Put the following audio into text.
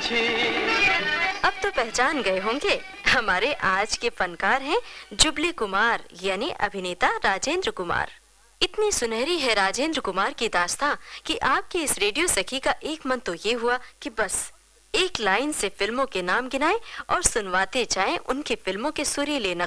समझे। अब तो पहचान गए होंगे, हमारे आज के फनकार हैं जुबली कुमार यानी अभिनेता राजेंद्र कुमार। इतनी सुनहरी है राजेंद्र कुमार की दास्तां कि आपके इस रेडियो सखी का एक मन तो ये हुआ कि बस एक लाइन से फिल्मों के नाम गिनाएं और सुनवाते जाएं उनकी फिल्मों के सुरीले